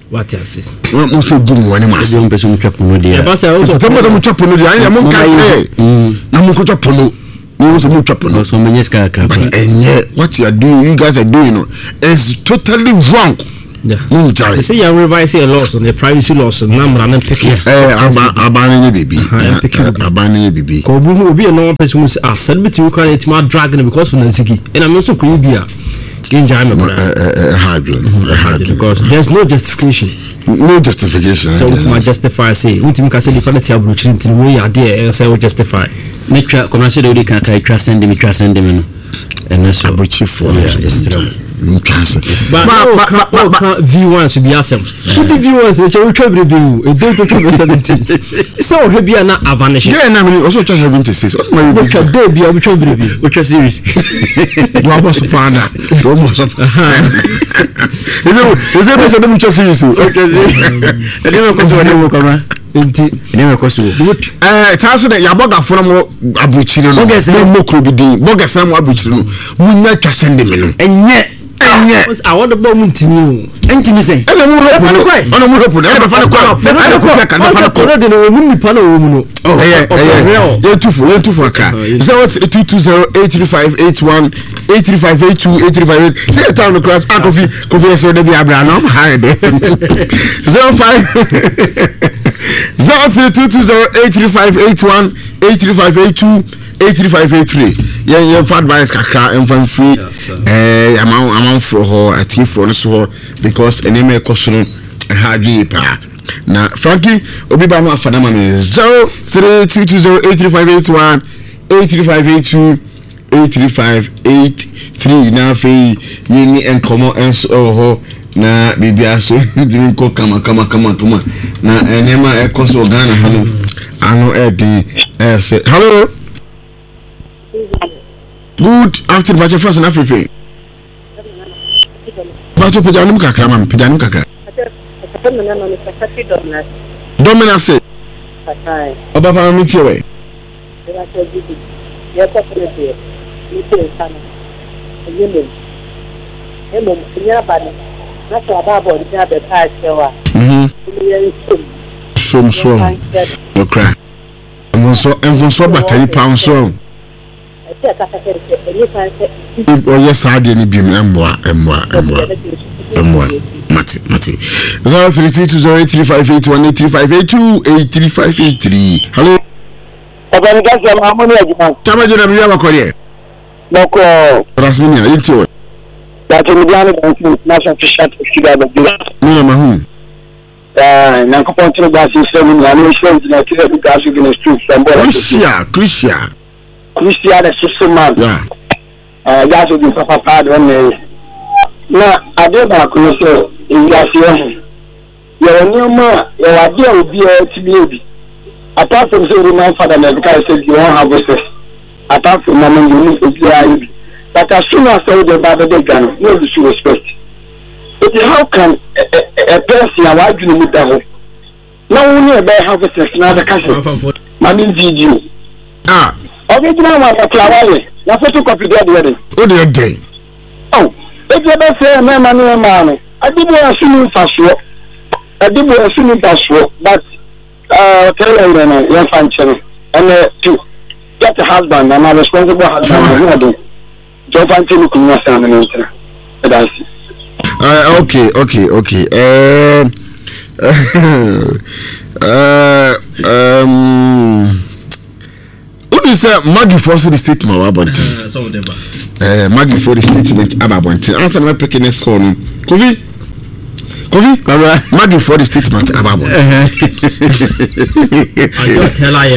S2: what you say
S1: mo so gum woni mas
S3: mo pese mo twapono dia
S2: e ba say also
S1: tete mo mo twapono dia ya mo ka eh na mo ko twapono mo so mo twapono
S3: so menye ska kra
S1: but enye what you are doing you guys are doing no is totally wrong.
S2: Yeah.
S1: Mm, they
S2: say you revise a laws on the privacy laws and number and pick here.
S1: Eh, aba abani baby. Abani baby.
S2: Ko bu obi e no person say ah celebrity you can ma drag because for Naziki. And I'm also could be a enjoy me brother.
S1: Eh eh hard hard
S2: because there's no justification.
S1: No justification.
S2: So we can justify say unti ka say the quality of brutal until we are there say we justify.
S3: Me try commercial dey kan kai try send me try send me no. And that's
S1: abuchi for
S2: But but but V one should be awesome. Should the V one say we try do a day to try seventeen. So we be na avanish.
S1: Yeah, na me also try seventy-six. What my
S2: we try day be we try be.
S3: We try series.
S1: You are boss panda. You almost up. Is it is it say we try series?
S3: Okay, see. And then we go to work on Enti ene ko so
S1: eh taso de ya boga foro mo abuchire no no mo kro bi din boga sam abuchire no munya twasende me no
S3: enye enye
S2: I want to bomb ntimi o
S3: ntimi sen
S1: ene mu ro ko ono mu ro ko ene fa ne ko ene ko ka ne fa ne ko
S2: no de no mu nipa na o mu no
S1: eh eh ye tufu ye tufu aka zero three two zero eight three five eight one eight three five eight two eight three five eight say town no cross a coffee coffee so de bi abra no ha de zero five zero three two two zero eight three five eight one eight three five eight two eight three five eight three. Yeah, yeah, for advice kakra and free. Eh, amount amount for her at for no so because any me question hard pa. Na Frankie obi ba no afana ma me zero three two two zero eight three five eight one eight three five eight two eight three five eight three na fe yini enkomo enso ho na bibia so ndimi ko kama kama kama tuma na enema ekoso Ghana hano ano edi eh say hello good afternoon bache first na fefe bacho pejanum kakra mam pejanum kakra domina say oba pa mi tiwe
S5: ya ko prete ni te sana yende emo nya bani na so ababo ni abe pa chewa
S1: mhm som som no cry I'm so I'm so battery pound so oh yes I didn't be emwa emwa emwa emwa mati mati zero three two zero eight three five eight one eight three five eight two eight three five eight three hello
S5: Abani gasa Muhammad Ajima
S1: chama jona mi yawa kore
S5: boko
S1: rasminia yinti
S5: ya tumijana na safisha tukiga bila
S1: mimi mahu
S5: ah na ko ponto ba si se ni ani se na kile bi ka su gina street sambo
S1: Christian Christian
S5: Christian da sisuma
S1: yeah
S5: eh ya so di papa pa do ne na ade ba ko so ya si eh ya ni ma ya wa dia obi e ti bi obi apart from saying my father because said you won't have access apart from mama you need to be but as soon as I the baba de Ghana no disrespect it how can a, a, a person a wide you need that now we need to have access na the castle mami video
S1: ah
S5: original one for flower na photocopy there the wedding
S1: o de dey
S5: oh if you be say na mama no man adibo asunu faso adibo asunu faso but uh tell her na yan function and to get a husband and a responsible husband no do function ku no say na ntina that's
S1: uh okay okay okay um uh um Unu say Maggie for the statement about it
S2: some of them
S1: eh Maggie for the statement about it answer my picking this call Kofi Kofi, Maggie for the statement about it.
S2: I don't tell I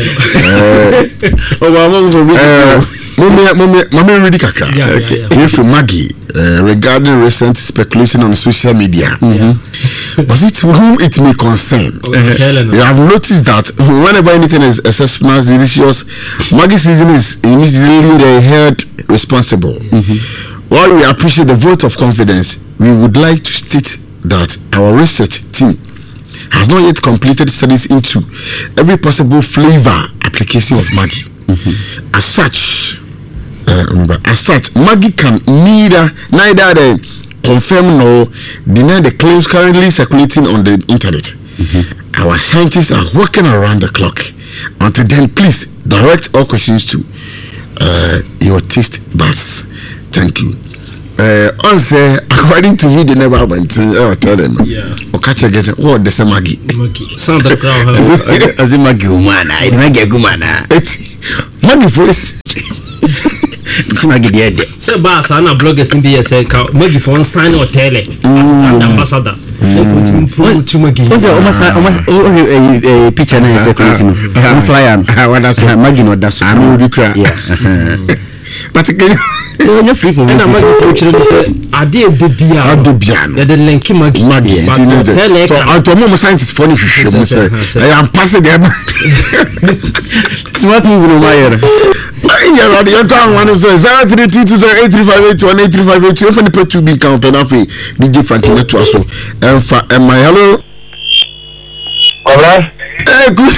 S1: am. Mommy, mommy, mommy, ready, Kaka.
S2: Okay.
S1: If Maggie uh, regarding recent speculation on social media, mm-hmm. was it whom it may concern? Uh-huh. You have noticed that whenever anything is assessment delicious, Maggie season is immediately held responsible. Mm-hmm. While we appreciate the vote of confidence, we would like to state that our research team has not yet completed studies into every possible flavor application of Maggie. Mm-hmm. As such, uh, as such, Maggie can neither neither the confirm nor deny the claims currently circulating on the internet. Mm-hmm. Our scientists are working around the clock. Until then, please direct all questions to uh, your taste buds. Thank you. Uh, answer according to video never went. Uh, tell them. Yeah. Or catch again. What the Samagi?
S2: Maggi. Sound the crowd.
S3: As a Maggi Umana. I Maggi Gumana.
S1: It's Maggi voice.
S3: It's Maggi dead.
S2: So, Bass, I'm a blogger in the S A. Maggi for one sign or tele as an ambassador. Improve to Maggi. What's
S3: a picture? Nice security. I'm flying. Maggi no that's. I'm really cry. Yeah.
S1: But again,
S2: you're free for me. I'm not for children. I did the beer.
S1: I did beer.
S2: The Lenky Maggi.
S1: Maggi. I'm to more scientists funny. I am passing them.
S3: Smart move no matter.
S1: Yeah, right. Your account one is zero three two two zero eight three five eight one eight three five eight. Open the pay two big count and afi D J Frankie Network so. And for and my hello.
S5: Alright.
S1: Eh, good.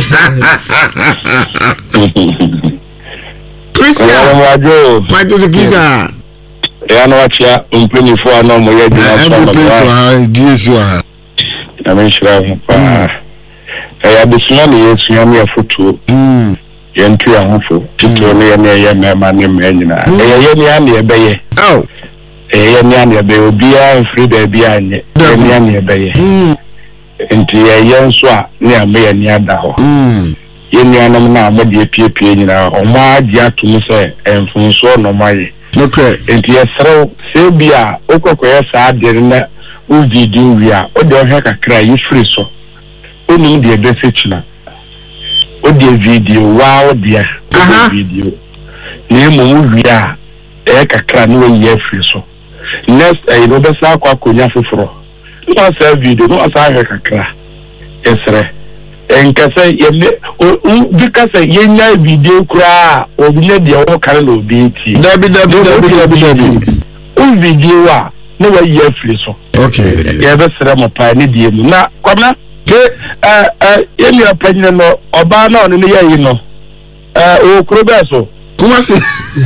S1: Christian. My dear Christian.
S5: Ya no achia mpeni fo ano mo ye dina so no.
S1: Ah, die so ah.
S5: Na me shira pa. Eh, abisuna ni yesu ya me foto. Mm. Yentu ya hofo. Tito ne ye ne ye me ma ne me nyina. Eh, ye ni ane ebeye.
S1: Oh.
S5: Eh, ye ni ane ebeye obi a free da bi anye. Ye ni ane ebeye. Mm. Enti ye ye nso a ne ame ye ni ada ho. Mm. Ye ni anam na amade epiepie nyina. Omo agi atu se enfunso no maye.
S1: Okay.
S5: Enti yesro se bia okokoye sa adere na u video wi a o de o he kakra yi free so. Oni de message na. O de video wa o de video. Ni mo wi a e kakra no yi free so. Next e no be sa akwa konya foforo. No sa video no sa he kakra. Esre. Enkase ye o bikase ye nya video kura obi ne de o kare no bi ti
S1: dabi dabi dabi dabi dabi
S5: o video a no wa ye free so.
S1: Okay.
S5: Ye be sere mo pa ne die mu na kwamna ke eh eh ye mi apanyina no oba na ono ne ye yi no eh o kuro be so
S1: kuma se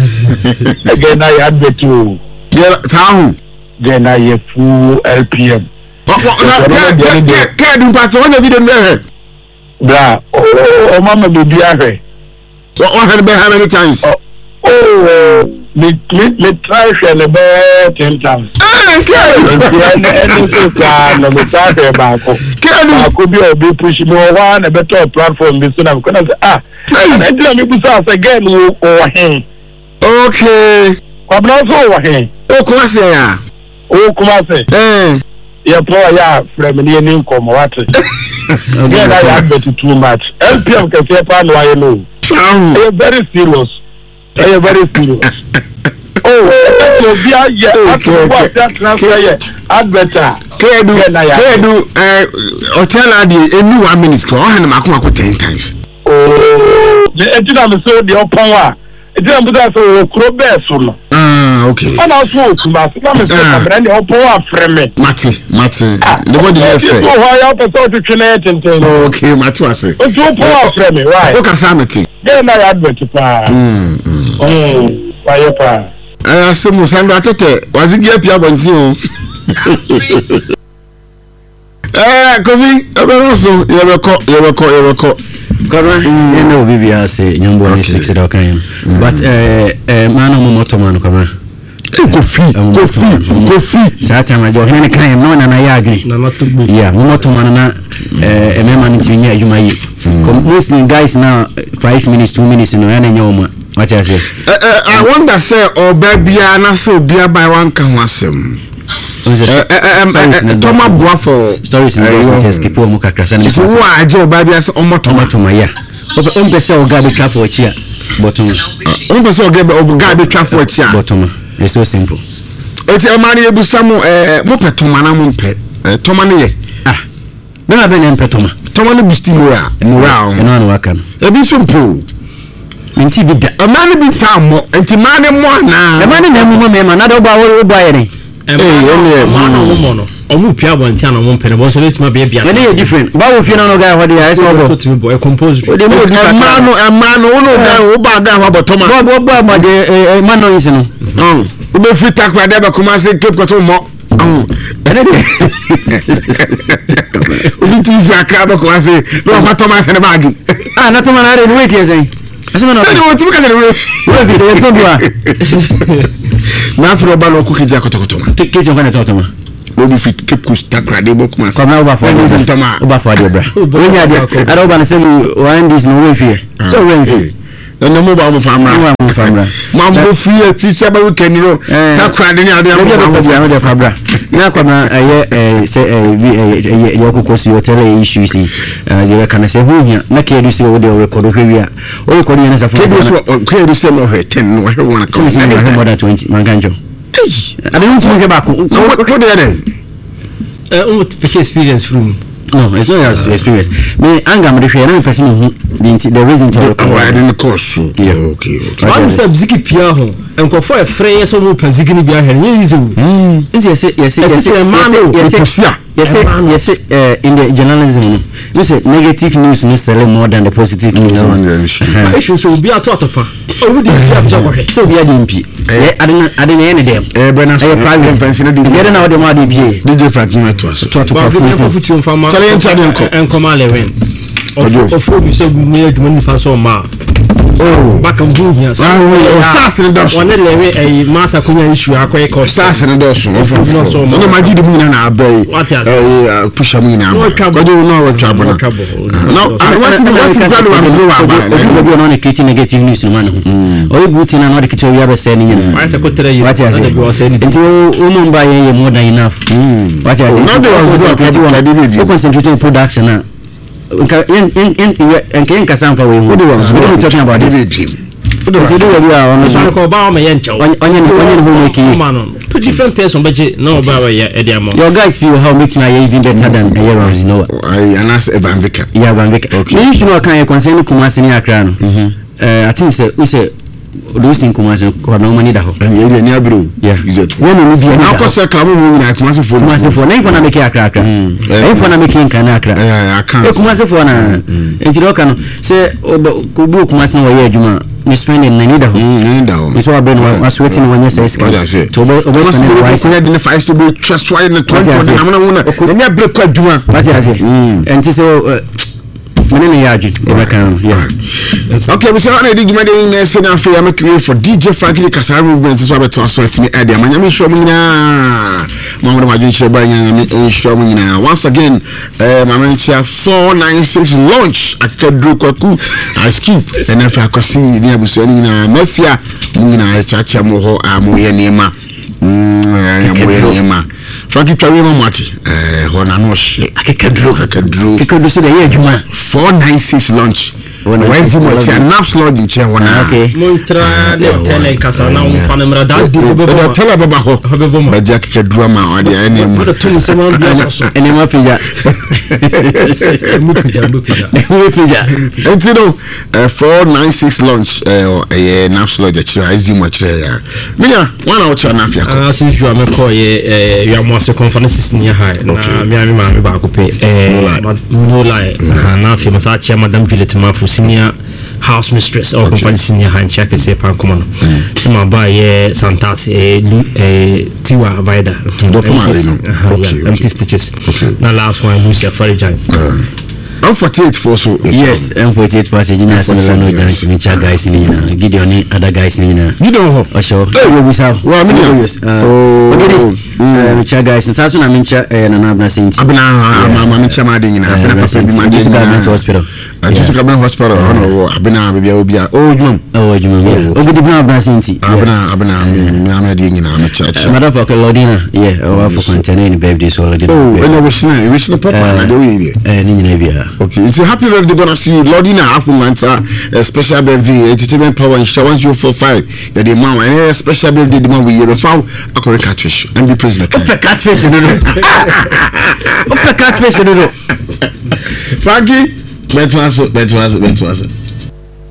S5: again na ya betu
S1: ye tahu
S5: ge na ye full L P M
S1: na ke ke dum pa so na video me
S5: bra oh mama be bi ahwe
S1: what what had been how many times
S5: oh me me me try share le be ten times
S1: eh ke
S5: and and so ka no me try ba ko ba ko bi obi push me one na better platform bi so na ko na ah na dira me bu sa again wo o hen
S1: okay
S5: kwa bla so wo hen
S1: o kuma se ya
S5: o kuma se
S1: eh
S5: ya pro ya from ni ni nkomo wate again I have bet too much L P M can say pa no I know I very serious I very serious oh so be a yeah after what that transfer yeah adverta
S1: kedu kedu eh hotel adi enu one minute ko o han makoma ko ten times
S5: oh the etina me so the upon wa etina me so kro be so no
S1: ah okay
S5: ana so kuma so me so ka brand upon wa frame
S1: mati mati the body dey fair
S5: so why you person to tune ten ten
S1: okay mati ase
S5: o to upon wa frame right
S1: o ka sa meti
S5: get na advert pa mm oh why pa
S1: eh se mo sando atete wazigi apia abonti o eh kofi ebe so yebeko yebeko yebeko
S3: Kora you know bibia say nyambo ni six da kan but eh eh mano mo moto mano kama
S1: kofi kofi kofi
S3: sa time ajo hene kan no na na ya agri
S2: na matubu
S3: yeah mo moto mano na eh emema ni tinya adwuma yi most guys now five minutes two minutes no ya na nyoma what I say
S1: eh I wonder say oba bia na so bia by one kan wasem Toma bua for
S3: stories in the escape o mukakra sana
S1: so wo aje oba bia se omotomato
S3: ma ya o mpese o ga be trap for chia bottom
S1: o mpese o ga be trap for chia
S3: bottom it's so simple
S1: eti amani ebusamu eh mo pe toma na mo mpe toma ne ye
S3: ah na be ne mpe toma
S1: toma ne bisti mura mura
S3: e no no wakam
S1: ebi so mpo
S3: minti bi da
S1: amani bi ta mo enti mane mo na
S3: amani na mo me ma na do ba wo ba ye ne
S2: eh eh mano mo no omu pia bonti ana mo mpene bon so let ma be bia
S3: na dey different ba wo fie na no guy what dey so
S2: go so timi boy compose
S1: o dey mano mano uno da o ba da wa botoma
S3: bo bo ma dey mano yin no
S1: be free takwa de be kuma say Cape Coast mo ene de obi ti fi akra be kuma say no fa Thomas ne bag
S3: ah na Thomas na re wait here say asema na
S1: say no ti ka de we
S3: we bi de to bua
S1: na afro ba no ku kija kotokoto ma
S3: take kija kana to ma
S1: no be fit Cape Coast takra de be kuma say
S3: come na over for
S1: no Thomas
S3: over for de bra we nya de ara over na say one this no we fear so we fear
S1: na mo ba mo famra
S3: mo famra
S1: ma mo free ti se ba weekend ro takra de ni ade mo
S3: ba mo famra na kwa na eh say eh yo kokosi hotel issues eh je kana say hu hia na ke do say o de record hwe wi a o record ni na sa
S1: ke do so ke do say no he ten no he wanna come
S3: more than twenty man ganjo eh ade no tun ke ba ko
S1: ko de de
S2: eh o pick experience from
S3: no it's not your experience me anga me hwe na me person hu the the reason to record
S1: I didn't course okay okay
S2: one say ziki pia ho enko for a frey so mo pa ziki ni bia he ye yizo
S3: mm nsi yes yes yes yes yes yes uh in the journalism you say negative news no sell more than the positive news
S2: I should so be ato atopa o we dey after go he
S3: so be adimpi eh adena adena ye ne dem
S1: eh bena so private fence na
S3: dey dey na o dem adi bie
S1: D J Frank you to us
S2: to to perform fama
S1: challenge challenge
S2: enko ma lewen of of so me adwuma ni fa so ma oh back and boom here
S1: stars in the
S2: one lewe eh mata kunya issue akoy ko
S1: stars in the so no ma gidi mu na abey eh push am ni na ko do no wa trabo no no I want to want to tell you no wa ba
S3: no no create negative news no man o you good na no de kito ya be say ni nyina
S2: why say ko tere you
S3: what you say nti o mo mba ye more than enough what you say
S1: no do
S3: o concentrate on production na nka en en en en nka sanfa we hu we talking about this
S1: baby
S3: nti do we are on
S2: so ko ba ma ye nchew
S3: onye onye ho make you
S2: man no different person budget no ba ba ye e dey am
S3: your guys feel how meeting are even better than a year you know
S1: I anas Evan Vicker
S3: yeah Evan Vicker you should know kan concern Kumasi ni Accra no eh I think say we say those thing Kumasi ko na money da ho
S1: and ye ni abiro
S3: yeah
S1: is it
S3: when we be
S1: na ko say klamu mu na Kumasi for
S3: Kumasi for na ipo na make Accra Accra eh for na make kan Accra
S1: eh I can't
S3: Kumasi for na enti do kan say ko bu Kumasi na wo ye adwuma ni spending na ni da ho
S1: ni da ho
S3: so aben was waiting when you say
S1: to obo spend why say the five to be trust why na twenty na na na na break kwa adwuma
S3: what's it say enti so Mene ya aju kan yeah
S1: okay we say on the gima dey na say na fe ya make way for D J Frankie Kasara movement so abeto aswat me ade amanya me show me nyina mama ma jun chire ba nyina me show me nyina once again eh mama nchia four nine six launch akadru kwaku ice cube and afa akosi ni abuso ni nyina mafia nyina chacha mo ho amoye nema mm amoye nema Frankie Trawe Mamati eh hona no hye
S3: akekadru
S1: akekadru
S3: akekadru so dey adwuma
S1: four nine six launch where's the much and naps lodge in chair one
S3: okay
S2: montra le tele kasa na umfa na mra da di bebo
S1: da tele baba ho ba ja akekadru ma ade ene ma
S2: da tun se ma bia so
S3: ene ma pija
S2: mu pija mu pija
S3: mu pija
S1: enti no four nine six launch eh naps lodge chair is the much ya minya wana ocha na afia ko
S2: asin ju ameko ye eh ya mo se conferences ni ha na mi ami ma mi ba ko pe eh no lie na afi ma sa chair madam Juliet Mafu senior house mistress or company senior hand check say pan come no ma ba ye Santas eh Tiwa Vida okay empty stitches na last one Lucia Farijan
S1: I'm forty-eight for so
S3: yes I'm forty-eight for so jina similar no dance ni cha guys ni na Gideon ni other guys ni na
S1: Gideon ho
S3: o sure eh we bisa
S1: wa mi
S3: oh okay eh cha guys nsa so na mi cha eh na na abna senti
S1: abna ma mi cha ma de nyina abna papa bi ma de
S3: government hospital
S1: just government hospital no abna bibia obia oh jum
S3: oh jum o gidi bna abna senti
S1: abna abna mi ama de nyina ma cha cha
S3: madam for Lodina yeah o for container ni birthday so Lodina
S1: oh eno we shina we shina papa na de o ye
S3: eh ni nyina bia
S1: okay, it's a happy birthday gonna see you Lordina Afumanta a special birthday entertainment power in one zero four five yeah the man and a special birthday the man we hear foul akore catfish and be president
S3: ope catfish no no ope catfish no no
S1: Frankie betwaso betwaso betwaso